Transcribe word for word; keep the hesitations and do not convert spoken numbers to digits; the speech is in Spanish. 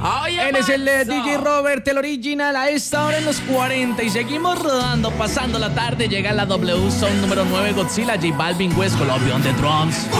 Oye, Él es el eh, Maxo. D J Robert, el original, a esta hora en los cuarenta. Y seguimos rodando, pasando la tarde. Llega la W Sound número nueve, Godzilla, J Balvin, West Colombia on the drums.